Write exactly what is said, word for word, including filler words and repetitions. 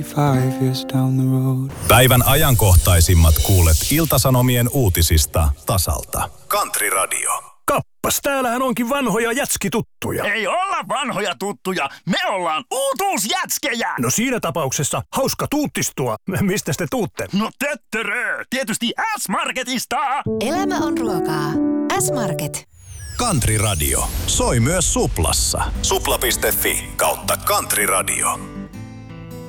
Five years down the road. Päivän ajankohtaisimmat kuulet Ilta-Sanomien uutisista tasalta. Country Radio. Kappas, täällähän onkin vanhoja jätskituttuja. Ei olla vanhoja tuttuja, me ollaan uutuusjätskejä. No siinä tapauksessa hauska tuuttistua. Mistä te tuutte? No töttörö, tietysti S-Marketista. Elämä on ruokaa. S-Market. Country Radio. Soi myös Suplassa. Supla piste fi kautta Country Radio.